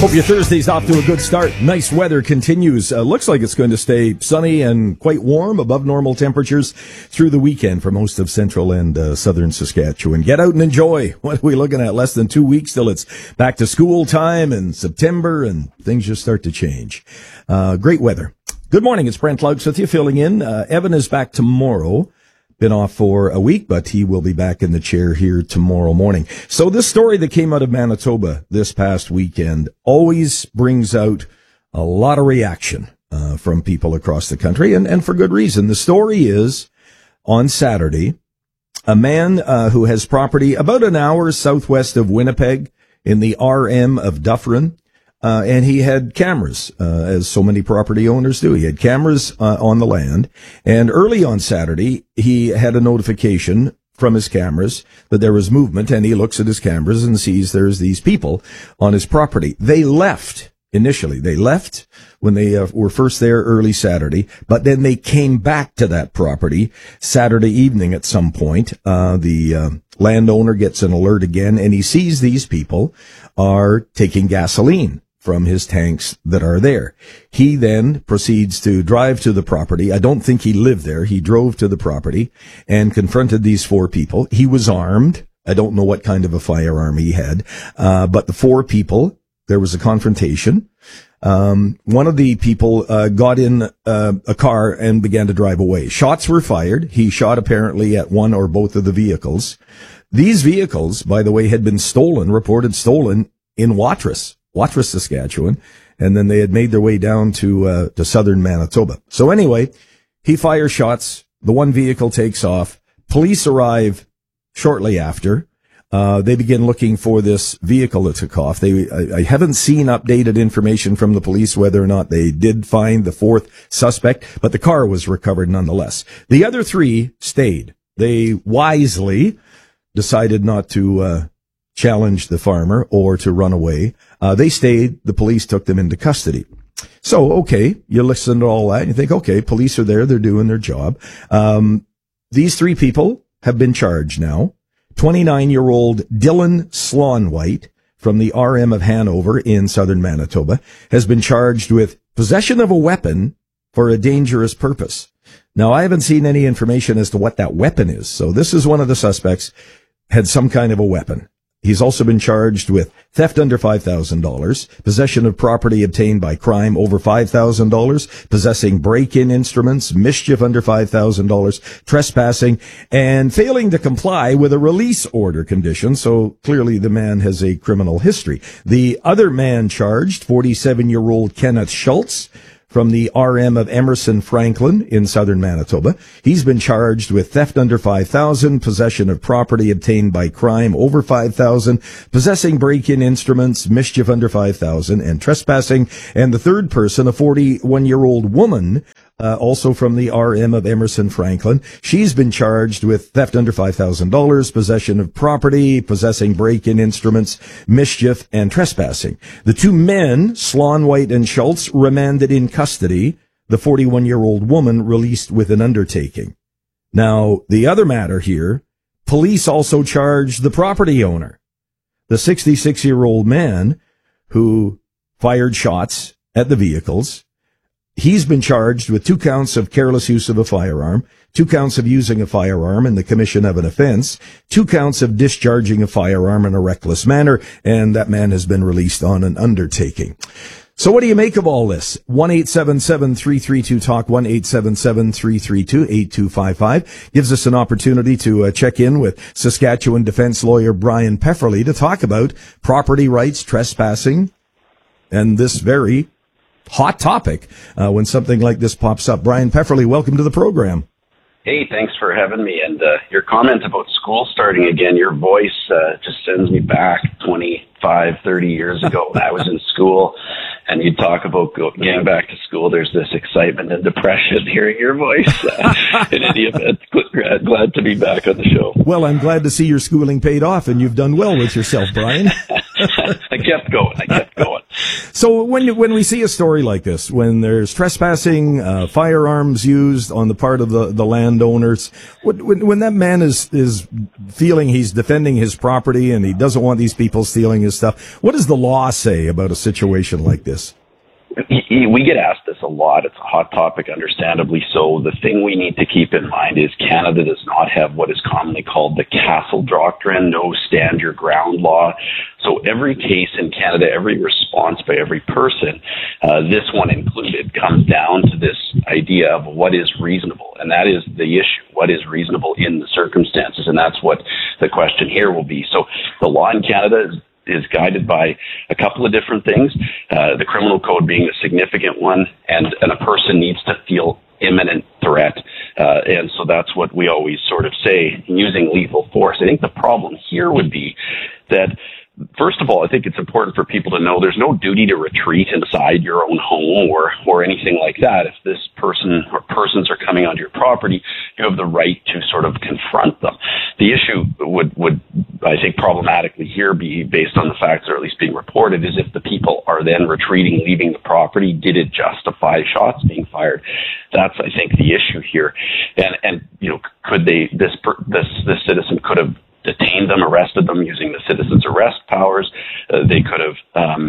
Hope your Thursday's off to a good start. Nice weather continues. Looks like it's going to stay sunny and quite warm, above normal temperatures through the weekend for most of central and southern Saskatchewan. Get out and enjoy. What are we looking at? Less than 2 weeks till it's back to school time in September, and things just start to change. Great weather. Good morning. It's Brent Laux with you, filling in. Evan is back tomorrow. Been off for a week, but he will be back in the chair here tomorrow morning. So this story that came out of Manitoba this past weekend always brings out a lot of reaction from people across the country, and for good reason. The story is, on Saturday, a man who has property about an hour southwest of Winnipeg in the RM of Dufferin, and he had cameras, as so many property owners do. He had cameras on the land, and early on Saturday, he had a notification from his cameras that there was movement, and he looks at his cameras and sees there's these people on his property. They left initially. They left when they were first there early Saturday, but then they came back to that property Saturday evening at some point. The landowner gets an alert again, and he sees these people are taking gasoline from his tanks that are there. He then proceeds to drive to the property. I don't think he lived there. He drove to the property and confronted these four people. He was armed. I don't know what kind of a firearm he had, but the four people, there was a confrontation. One of the people got in a car and began to drive away. Shots were fired. He shot apparently at one or both of the vehicles. These vehicles, by the way, had been stolen, reported stolen in Watrous, Saskatchewan, and then they had made their way down to southern Manitoba. So anyway, he fires shots. The one vehicle takes off. Police arrive shortly after. They begin looking for this vehicle that took off. I haven't seen updated information from the police whether or not they did find the fourth suspect, but the car was recovered nonetheless. The other three stayed. They wisely decided not to challenge the farmer or to run away. They stayed. The police took them into custody. So, okay, you listen to all that and you think, okay, police are there. They're doing their job. These three people have been charged now. 29-year-old Dylan Slaunwhite from the RM of Hanover in southern Manitoba has been charged with possession of a weapon for a dangerous purpose. Now, I haven't seen any information as to what that weapon is. So this is one of the suspects, had some kind of a weapon. He's also been charged with theft under $5,000, possession of property obtained by crime over $5,000, possessing break-in instruments, mischief under $5,000, trespassing, and failing to comply with a release order condition. So clearly the man has a criminal history. The other man charged, 47-year-old Kenneth Schultz, from the RM of Emerson Franklin in southern Manitoba. He's been charged with theft under $5,000, possession of property obtained by crime over $5,000, possessing break-in instruments, mischief under $5,000, and trespassing. And the third person, a 41-year-old woman, also from the RM of Emerson Franklin. She's been charged with theft under $5,000, possession of property, possessing break-in instruments, mischief, and trespassing. The two men, Slaunwhite and Schultz, remanded in custody. The 41-year-old woman released with an undertaking. Now, the other matter here, police also charged the property owner, the 66-year-old man who fired shots at the vehicles. He's been charged with 2 counts of careless use of a firearm, 2 counts of using a firearm in the commission of an offense, 2 counts of discharging a firearm in a reckless manner, and that man has been released on an undertaking. So what do you make of all this? 1-877-332-TALK, 1-877-332-8255 gives us an opportunity to check in with Saskatchewan defense lawyer Brian Pefferly to talk about property rights, trespassing, and this very hot topic when something like this pops up. Brian Pefferly, welcome to the program. Hey, thanks for having me. And your comment about school starting again, your voice just sends me back 25, 30 years ago when I was in school. And you talk about getting back to school. There's this excitement and depression hearing your voice. In any event, glad to be back on the show. Well, I'm glad to see your schooling paid off and you've done well with yourself, Brian. I kept going. So when we see a story like this, when there's trespassing, firearms used on the part of the landowners, when that man is feeling he's defending his property and he doesn't want these people stealing his stuff, what does the law say about a situation like this? We get asked this a lot. It's a hot topic, understandably so. The thing we need to keep in mind is Canada does not have what is commonly called the Castle Doctrine, no stand your ground law. So every case in Canada, every response by every person, this one included, comes down to this idea of what is reasonable. And that is the issue. What is reasonable in the circumstances? And that's what the question here will be. So the law in Canada is guided by a couple of different things, the criminal code being a significant one, and a person needs to feel imminent threat. And so that's what we always sort of say, using lethal force. I think the problem here would be that, first of all, I think it's important for people to know there's no duty to retreat inside your own home or anything like that. If this person or persons are coming onto your property, you have the right to sort of confront them. The issue would I think problematically here be based on the facts that are at least being reported is if the people are then retreating, leaving the property, did it justify shots being fired? That's, I think, the issue here. And you know, could they, this citizen could have detained them, arrested them using the citizen's arrest powers. They could have,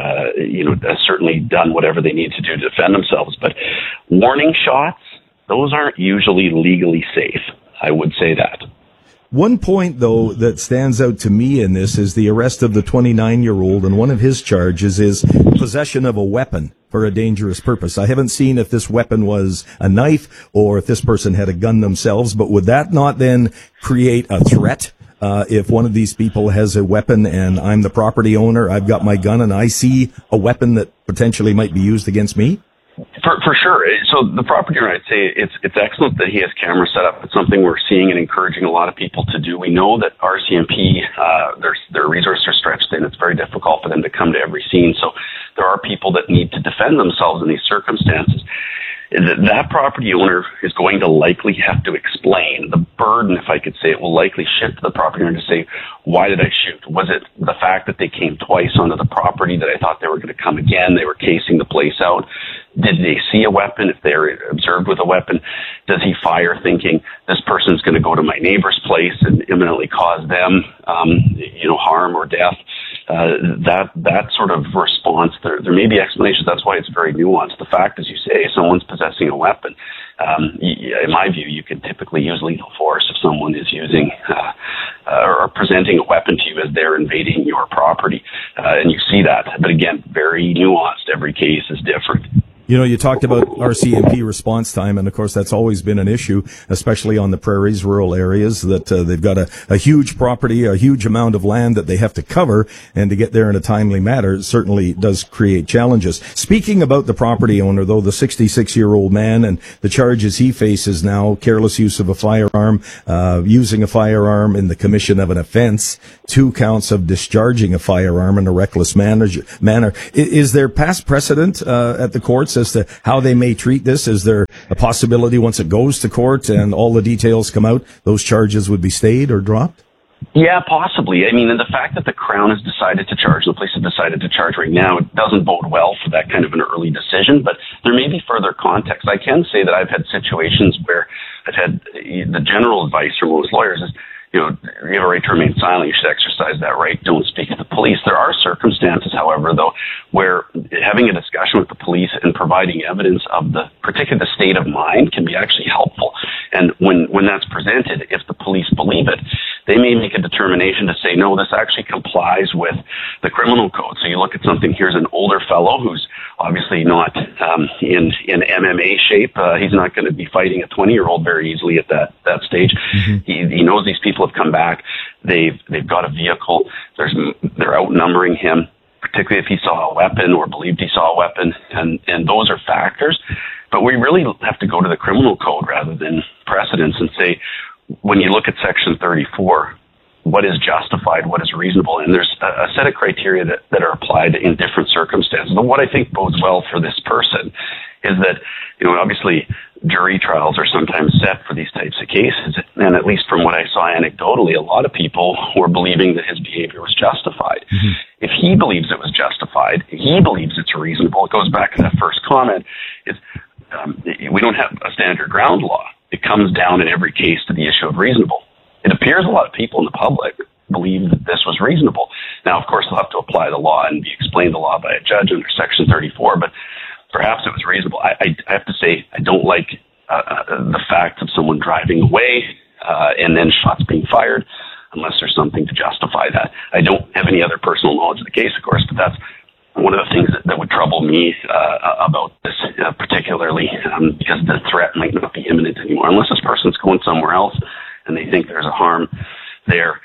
certainly done whatever they need to do to defend themselves. But warning shots, those aren't usually legally safe. I would say that. One point, though, that stands out to me in this is the arrest of the 29-year-old, and one of his charges is possession of a weapon for a dangerous purpose. I haven't seen if this weapon was a knife or if this person had a gun themselves, but would that not then create a threat? If one of these people has a weapon and I'm the property owner, I've got my gun and I see a weapon that potentially might be used against me? For sure. So the property owner, I'd say it's excellent that he has cameras set up. It's something we're seeing and encouraging a lot of people to do. We know that RCMP, their resources are stretched thin. It's very difficult for them to come to every scene. So there are people that need to defend themselves in these circumstances. That property owner is going to likely have to explain. The burden, if I could say it, will likely shift to the property owner to say, why did I shoot? Was it the fact that they came twice onto the property that I thought they were going to come again? They were casing the place out. Did they see a weapon? If they're observed with a weapon, does he fire thinking this person's going to go to my neighbor's place and imminently cause them, harm or death? That sort of response, there may be explanations. That's why it's very nuanced. The fact, as you say, if someone's possessing a weapon, in my view, you can typically use lethal force if someone is using or presenting a weapon to you as they're invading your property. And you see that. But again, very nuanced. Every case is different. You know, you talked about RCMP response time, and of course that's always been an issue, especially on the prairies, rural areas, that they've got a huge property, a huge amount of land that they have to cover, and to get there in a timely manner, it certainly does create challenges. Speaking about the property owner, though, the 66-year-old man and the charges he faces now, careless use of a firearm, using a firearm in the commission of an offense, 2 counts of discharging a firearm in a reckless manner. Is there past precedent at the courts as to how they may treat this? Is there a possibility once it goes to court and all the details come out, those charges would be stayed or dropped? Yeah, possibly. I mean, and the fact that the Crown has decided to charge, the police have decided to charge right now, it doesn't bode well for that kind of an early decision, but there may be further context. I can say that I've had situations where I've had the general advice from most lawyers is, you have a right to remain silent. You should exercise that right. Don't speak to the police. There are circumstances, however, though, where having a discussion with the police and providing evidence of the particular state of mind can be actually helpful. And when that's presented, if the police believe it, they may make a determination to say, no, this actually complies with the criminal code. So you look at something, here's an older fellow who's obviously not in MMA shape. He's not going to be fighting a 20-year-old very easily at that stage. Mm-hmm. He knows these people have come back. They've got a vehicle. They're outnumbering him, particularly if he saw a weapon or believed he saw a weapon. And those are factors. But we really have to go to the criminal code rather than precedents and say, when you look at Section 34, what is justified, what is reasonable, and there's a set of criteria that are applied in different circumstances. But what I think bodes well for this person is that, obviously jury trials are sometimes set for these types of cases, and at least from what I saw anecdotally, a lot of people were believing that his behavior was justified. Mm-hmm. if he believes it was justified, he believes it's reasonable. It goes back to that first comment. We don't have a standard ground law. It comes down in every case to the issue of reasonable. It appears a lot of people in the public believe that this was reasonable. Now, of course, they'll have to apply the law and be explained the law by a judge under Section 34, but perhaps it was reasonable. I have to say, I don't like the fact of someone driving away and then shots being fired unless there's something to justify that. I don't have any other personal knowledge of the case, of course, but that's one of the things that would trouble me about this particularly, because the threat might not be imminent anymore. Unless this person's going somewhere else and they think there's a harm there.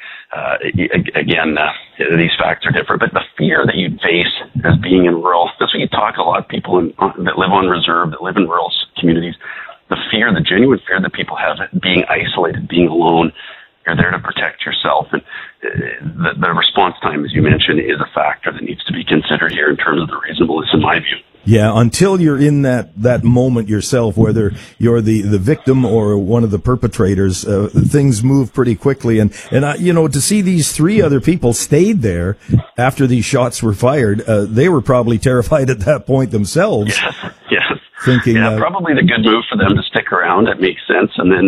Again, these facts are different, but the fear that you'd face as being in rural, that's what you talk to a lot of people that live on reserve, that live in rural communities, the genuine fear that people have at being isolated, being alone. You're there to protect yourself. And the response time, as you mentioned, is a factor that needs to be considered here in terms of the reasonableness, in my view. Yeah, until you're in that moment yourself, whether you're the victim or one of the perpetrators, things move pretty quickly. And to see these three other people stayed there after these shots were fired, they were probably terrified at that point themselves. Yes. Thinking, probably the good move for them to stick around. It makes sense. And then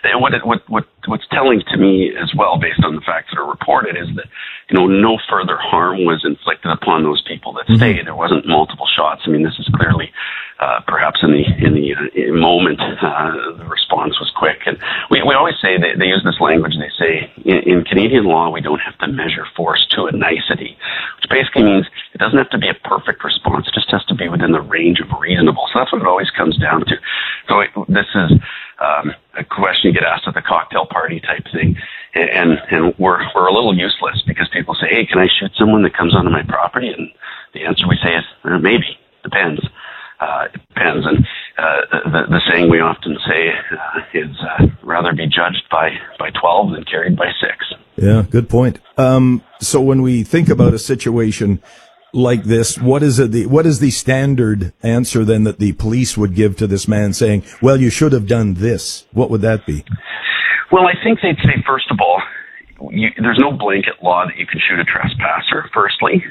what's telling to me as well, based on the facts that are reported, is that no further harm was inflicted upon those people that stayed. There wasn't multiple shots. I mean, this is clearly perhaps in the moment the response was quick. And we always say they use this language. They say in Canadian law we don't have to measure force to a nicety, which basically means it doesn't have to be a perfect response. It just has to be within the range of reasonable. So that's what it always comes down to. So this is a question you get asked at the cocktail party type thing, and we're a little useless because people say, "Hey, can I shoot someone that comes onto my property?" And the answer we say is maybe, depends. It depends, and the saying we often say is rather be judged by 12 than carried by 6. Yeah, good point. So when we think about a situation like this, what is the standard answer then that the police would give to this man saying, well, you should have done this? What would that be? Well, I think they'd say, first of all, there's no blanket law that you can shoot a trespasser, firstly.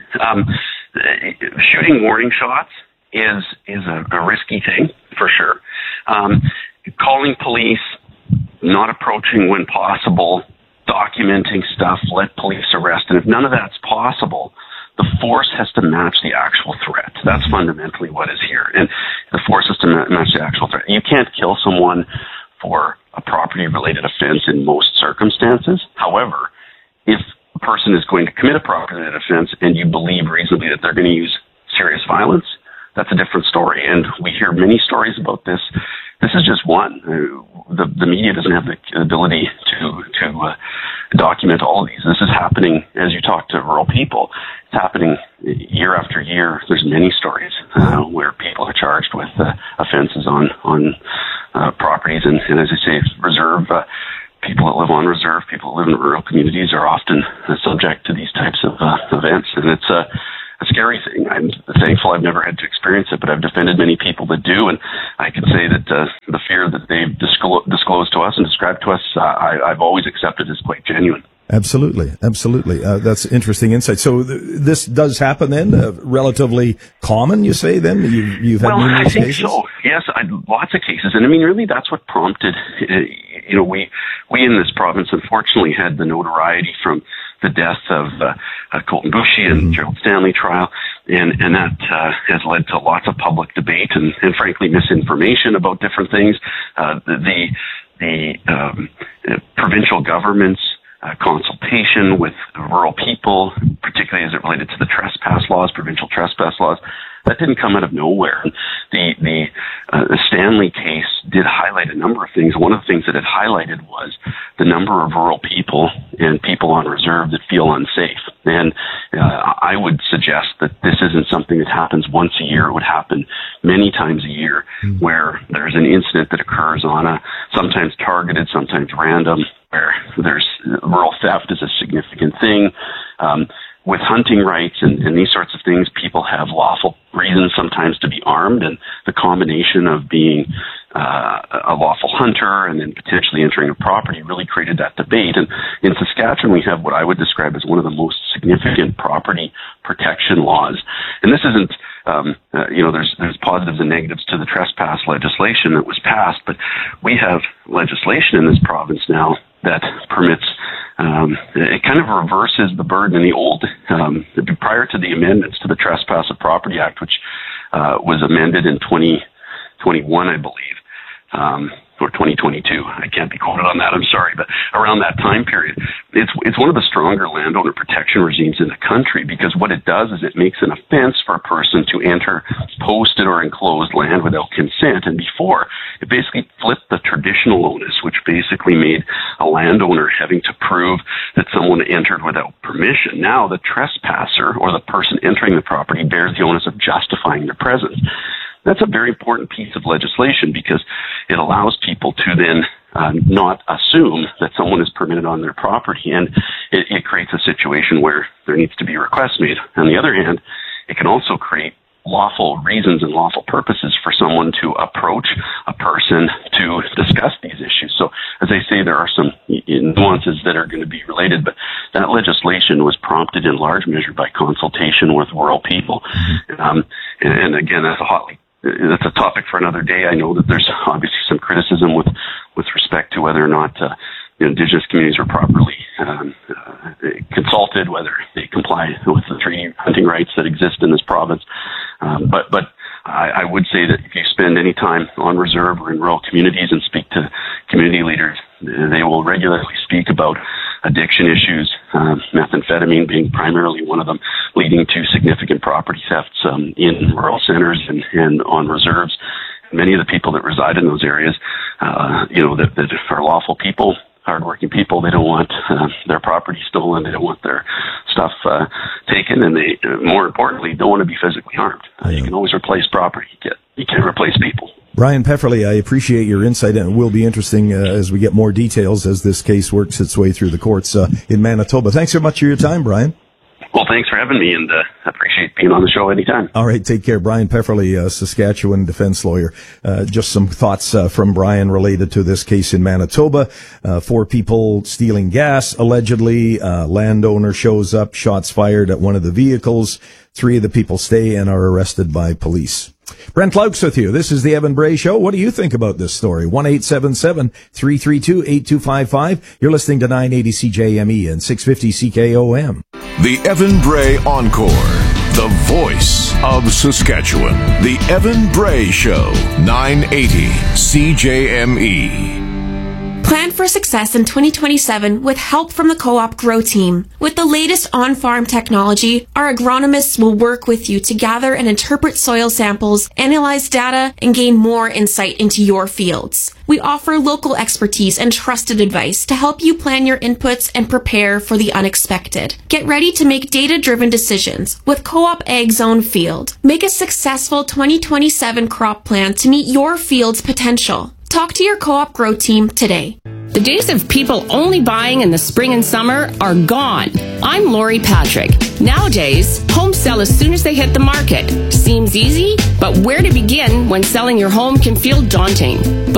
Shooting warning shots is a risky thing, for sure. Calling police, not approaching when possible, documenting stuff, let police arrest, and if none of that's possible, the force has to match the actual threat. That's fundamentally what is here. And the force has to match the actual threat. You can't kill someone for a property-related offense in most circumstances. However, if a person is going to commit a property-related offense and you believe reasonably that they're going to use serious violence, that's a different story. And we hear many stories about this. This is just one. The media doesn't have the ability to document all of these. This is happening as you talk to rural people. It's happening year after year. There's many stories where people are charged with offenses on properties, and as I say, reserve. People that live on reserve, people that live in rural communities are often subject to these types of events, and it's a scary thing. I'm thankful I've never had to experience it, but I've defended many people that do, and I can say that the fear that they've disclosed to us and described to us, I've always accepted as quite genuine. Absolutely. That's interesting insight. So this does happen then? Relatively common, you say then? You've had numerous cases? So. Yes, lots of cases. And I mean, really, that's what prompted, we in this province, unfortunately, had the notoriety from the death of Colton Boushie and Gerald Stanley trial. And that has led to lots of public debate and frankly, misinformation about different things. The provincial government's consultation with rural people, particularly as it related to the trespass laws, provincial trespass laws, that didn't come out of nowhere. The Stanley case did highlight a number of things. One of the things that it highlighted was the number of rural people and people on reserve that feel unsafe. And I would suggest that this isn't something that happens once a year. It would happen many times a year where there's an incident that occurs on a sometimes targeted, sometimes random, where there's rural theft is a significant thing. With hunting rights and these sorts of things, people have lawful reasons sometimes to be armed, and the combination of being a lawful hunter and then potentially entering a property really created that debate. And in Saskatchewan, we have what I would describe as one of the most significant property protection laws. And this isn't, there's positives and negatives to the trespass legislation that was passed, but we have legislation in this province now that permits, it kind of reverses the burden in the old, prior to the amendments to the Trespass of Property Act, which was amended in 2021, I believe. Or 2022. I can't be quoted on that. I'm sorry, but around that time period, it's one of the stronger landowner protection regimes in the country, because what it does is it makes an offense for a person to enter posted or enclosed land without consent. And before, it basically flipped the traditional onus, which basically made a landowner having to prove that someone entered without permission. Now the trespasser or the person entering the property bears the onus of justifying their presence. That's a very important piece of legislation, because it allows people to then not assume that someone is permitted on their property, and it creates a situation where there needs to be requests made. On the other hand, it can also create lawful reasons and lawful purposes for someone to approach a person to discuss these issues. So, as I say, there are some nuances that are going to be related, but that legislation was prompted in large measure by consultation with rural people. And again, that's a topic for another day. I know that there's obviously some criticism with respect to whether or not Indigenous communities are properly consulted, whether they comply with the treaty hunting rights that exist in this province. But I would say that if you spend any time on reserve or in rural communities and speak to community leaders, they will regularly speak about addiction issues, methamphetamine being primarily one of them, leading to significant property thefts in rural centers and on reserves. Many of the people that reside in those areas, that are lawful people, hardworking people, they don't want their property stolen, they don't want their stuff taken, and they, more importantly, don't want to be physically harmed. You can always replace property. You can't replace people. Brian Pefferly, I appreciate your insight, and it will be interesting as we get more details as this case works its way through the courts in Manitoba. Thanks so much for your time, Brian. Well, thanks for having me, and I appreciate being on the show anytime. All right, take care. Brian Pefferly, Saskatchewan defense lawyer. Just some thoughts from Brian related to this case in Manitoba. 4 people stealing gas, allegedly. Landowner shows up, shots fired at one of the vehicles. 3 of the people stay and are arrested by police. Brent Laux with you. This is the Evan Bray Show. What do you think about this story? 1-877-332-8255. You're listening to 980 CJME and 650 CKOM. The Evan Bray Encore. The voice of Saskatchewan. The Evan Bray Show. 980 CJME. Plan for success in 2027 with help from the Co-op Grow team. With the latest on-farm technology, our agronomists will work with you to gather and interpret soil samples, analyze data, and gain more insight into your fields. We offer local expertise and trusted advice to help you plan your inputs and prepare for the unexpected. Get ready to make data-driven decisions with Co-op Ag Zone Field. Make a successful 2027 crop plan to meet your field's potential. Talk to your Co-op Grow team today. The days of people only buying in the spring and summer are gone. I'm Lori Patrick. Nowadays, homes sell as soon as they hit the market. Seems easy, but where to begin when selling your home can feel daunting.